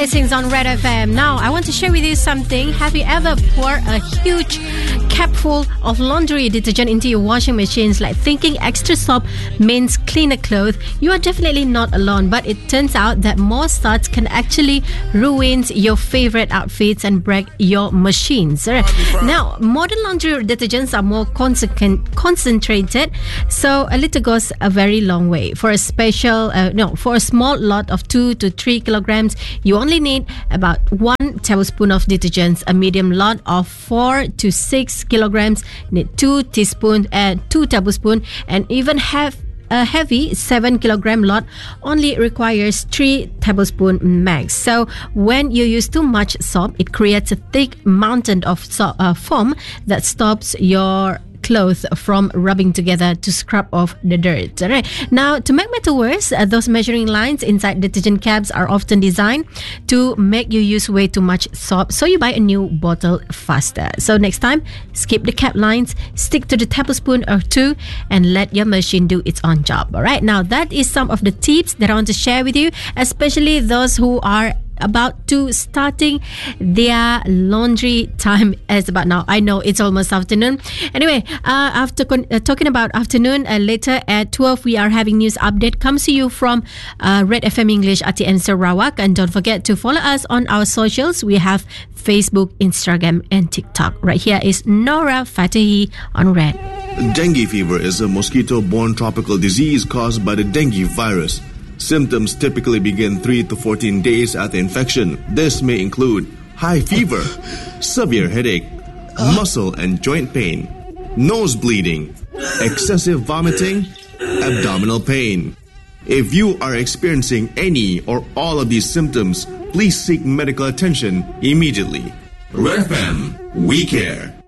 Blessings on Red FM. Now, I want to share with you something. Have you ever poured a huge capful of laundry detergent into your washing machines, like thinking extra soap means cleaner clothes? You are definitely not alone, but it turns out that more starts can actually ruin your favorite outfits and break your machines. Now, modern laundry detergents are more concentrated, so a little goes a very long way. For a small lot of 2 to 3 kilograms, you only need about 1 tablespoon of detergents. A medium lot of 4 to 6 kilograms need 2 tablespoons, and even a heavy 7 kilogram lot only requires 3 tablespoons max. So when you use too much soap, it creates a thick mountain of foam that stops your clothes from rubbing together to scrub off the dirt. Alright. Now, to make matters worse, those measuring lines inside detergent caps are often designed to make you use way too much soap, so you buy a new bottle faster. So next time, skip the cap lines, stick to the tablespoon or 2, and let your machine do its own job. Alright. Now, that is some of the tips that I want to share with you, especially those who are about to starting their laundry time as about now. I know it's almost afternoon. Anyway, after talking about afternoon, later at 12 we are having news update comes to you from Red FM English RTM Sarawak. And don't forget to follow us on our socials. We have Facebook, Instagram and TikTok. Right here is Nora Fatahi on Red. Dengue fever is a mosquito-borne tropical disease caused by the dengue virus. Symptoms typically begin 3 to 14 days after infection. This may include high fever, severe headache, muscle and joint pain, nose bleeding, excessive vomiting, abdominal pain. If you are experiencing any or all of these symptoms, please seek medical attention immediately. Red FM, we care.